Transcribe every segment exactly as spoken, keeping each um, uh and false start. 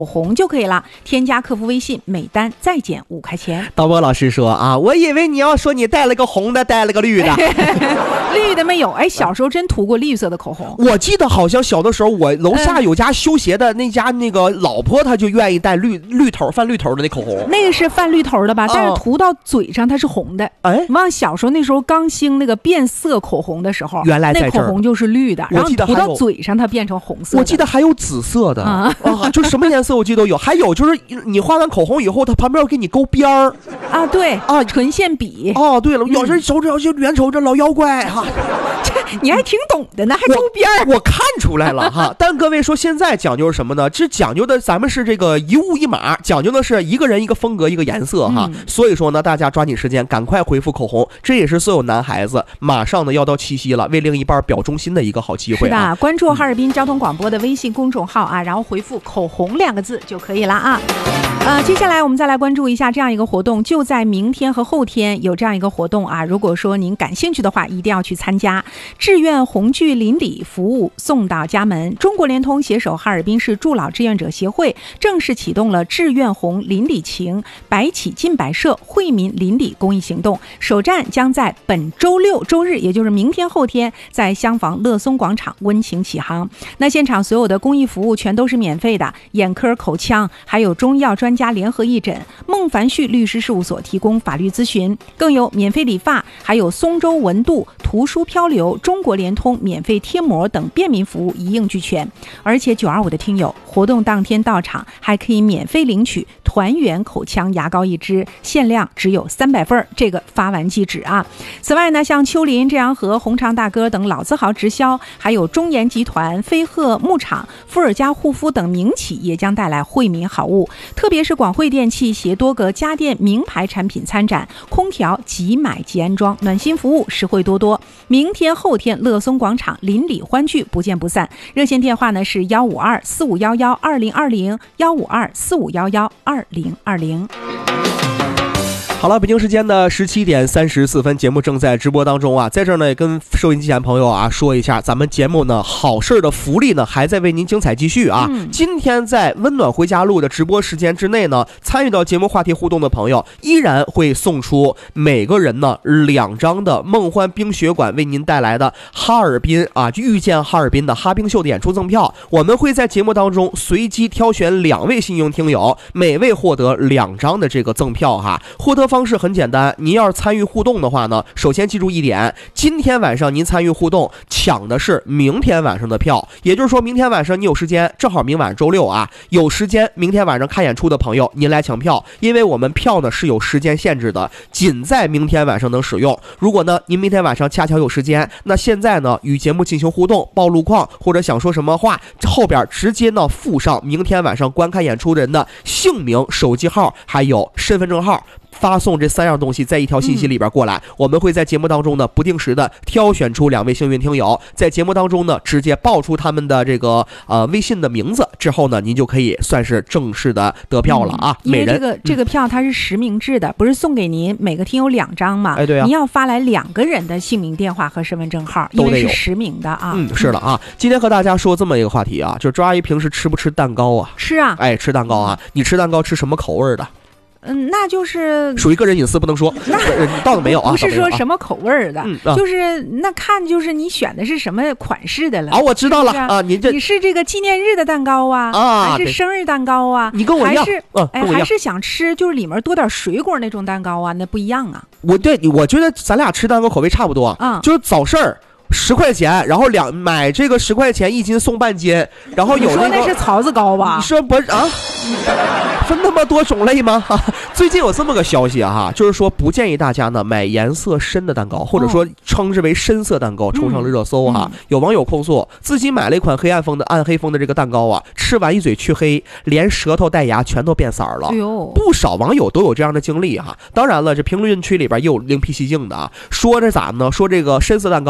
红就可以了，添加客服微信，每单再减五块钱。 导播老师说啊，我以为你要说你带了个红的，带了个绿的， 绿的没有。哎，小时候真涂过绿色的口红。 我记得好像小的时候，我楼下有家修鞋的那家那个老婆，她就愿意带绿绿头泛绿头的那口红。 那个是泛绿头的吧？但是涂到嘴上它是红的。哎，忘小时候那时候刚兴那个变色口红的时候， 原来在这儿那口红就是绿的，然后涂到嘴上它变成红色的。 我记得还有紫色的啊，啊就什么颜色我记得都有。还有就是你画完口红以后，它旁边要给你勾边儿啊，对啊，唇线笔。 哦，对了，有时手指要就眼瞅着老妖怪哈。 这你还挺懂的呢，还勾边儿， 我看出来了哈。但各位说现在讲究是什么呢？这讲究的咱们是这个一物一码，讲究的是一个人一个风格一个颜色哈。嗯、所以说呢，大家抓紧时间，赶快回复口红，这也是所有男孩子马上呢要到七夕了，为另一半表忠心的一个好机会、啊。 是的，关注哈尔滨交通广播的微信公众号啊，然后回复口红两个字就可以了啊。呃，接下来我们再来关注一下这样一个活动，就在明天和后天有这样一个活动啊。如果说您感兴趣的话，一定要去参加。志愿红具邻里服务送到家门，中国联通携手哈尔滨市助老志愿者协会正式启动了志愿红邻里情百起进百社惠民邻里公益行动，首站将在本周六周日，也就是明天后天，在厢房乐松广场温情启航。那现场所有的公益服务全都是免费的，眼科、口腔还有中药专家联合义诊，孟凡旭律师事务所提供法律咨询，更有免费理发，还有松州文度、图书漂流、中国联通免费贴膜等便民服务一应俱全。而且九二五的听友活动当天到场还可以免费领取团圆口腔牙膏一支，限量只有三百份，这个发完即止啊。此外呢，像秋林、浙阳河、红肠大哥等老字号直销，还有中研集团、飞鹤牧场、富尔佳护肤等名企也将带来惠民好物，特别是广汇电器携多个家电名牌产品参展，空调即买即安装，暖心服务实惠多多。明天后天乐松广场邻里欢聚，不见不散。热线电话呢是幺五二四五幺幺二零二零幺五二四五幺幺二零二零。 好了，北京时间的十七点三十四分，节目正在直播当中啊，在这儿呢也跟收音机前朋友啊说一下，咱们节目呢好事的福利呢还在为您精彩继续啊。嗯、今天在温暖回家路的直播时间之内呢，参与到节目话题互动的朋友，依然会送出每个人呢两张的梦幻冰雪馆为您带来的哈尔滨啊遇见哈尔滨的哈冰秀的演出赠票。我们会在节目当中随机挑选两位幸运听友，每位获得两张的这个赠票哈。获得方式很简单，您要是参与互动的话呢，首先记住一点，今天晚上您参与互动抢的是明天晚上的票，也就是说明天晚上你有时间，正好明晚周六啊，有时间明天晚上看演出的朋友您来抢票，因为我们票呢是有时间限制的，仅在明天晚上能使用。如果呢您明天晚上恰巧有时间，那现在呢与节目进行互动，报路况或者想说什么话，后边直接呢附上明天晚上观看演出的人的姓名、手机号还有身份证号，发送这三样东西在一条信息里边过来、嗯、我们会在节目当中呢不定时的挑选出两位幸运听友，在节目当中呢直接报出他们的这个呃微信的名字之后呢，您就可以算是正式的得票了啊、嗯、 因为这个、嗯、这个票它是实名制的，不是送给您每个听友两张嘛。 哎对啊， 您要发来两个人的姓名、电话和身份证号，因为是实名的啊。 嗯，是的啊。今天和大家说这么一个话题啊，就是周阿姨平时吃不吃蛋糕啊？ 吃啊。 哎，吃蛋糕啊。你吃蛋糕吃什么口味的？ 嗯，那就是属于个人隐私，不能说。那倒是没有啊， 不是说什么口味的、 嗯啊， 就是那看就是你选的是什么款式的了。 啊，我知道了啊， 你这你是这个纪念日的蛋糕啊，啊还是生日蛋糕啊？ 你跟我一样， 还是、 嗯、 哎，还是想吃就是里面多点水果那种蛋糕啊？那不一样啊。 我对，我觉得咱俩吃蛋糕口味差不多，嗯，就是早市儿。十块钱，然后两买这个十块钱一斤送半斤，然后有那个你说那是槽子糕吧？ 你说不是啊？分那么多种类吗？最近有这么个消息啊，就是说不建议大家呢买颜色深的蛋糕，或者说称之为深色蛋糕，冲上了热搜哈、嗯。有网友控诉自己买了一款黑暗风的暗黑风的这个蛋糕啊，吃完一嘴黢黑，连舌头带牙全都变色了。哎呦，不少网友都有这样的经历哈。当然了，这评论区里边也有另辟蹊径的啊，说这咋呢？说这个深色蛋糕呢适合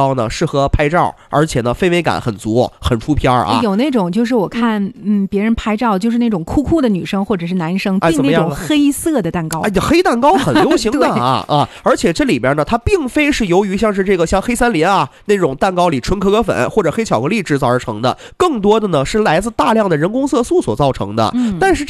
合拍照，而且呢氛围感很足，很出片啊。 有那种就是我看嗯别人拍照，就是那种酷酷的女生或者是男生订那种黑色的蛋糕。 哎呀，黑蛋糕很流行的啊啊！而且这里边呢，它并非是由于像是这个像黑森林啊那种蛋糕里纯可可粉或者黑巧克力制造而成的，更多的呢是来自大量的人工色素所造成的。 嗯， 但是